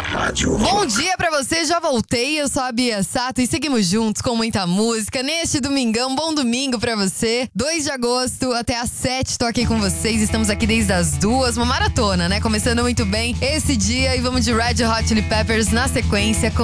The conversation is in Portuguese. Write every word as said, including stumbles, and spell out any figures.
rádio. Bom dia pra você, já voltei, eu sou a Bia Sato e seguimos juntos com muita música neste domingão. Bom domingo pra você, dois de agosto até às sete, tô aqui com vocês, estamos aqui desde as duas, uma maratona, né? Começando muito bem esse dia e vamos de Red Hot Chili Peppers na sequência com